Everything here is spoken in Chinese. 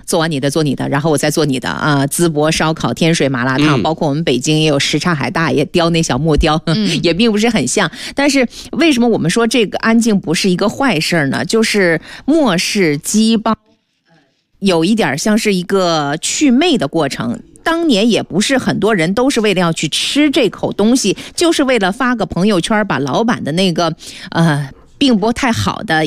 做完你的做你的，然后我再做你的啊。淄博烧烤、天水麻辣烫，包括我们北京也有什刹海大爷雕那小木雕，也并不是很像。但是为什么我们说这个安静不是一个坏事呢？就是末世饥帮，有一点像是一个祛魅的过程。当年也不是很多人都是为了要去吃这口东西，就是为了发个朋友圈，把老板的那个并不太好的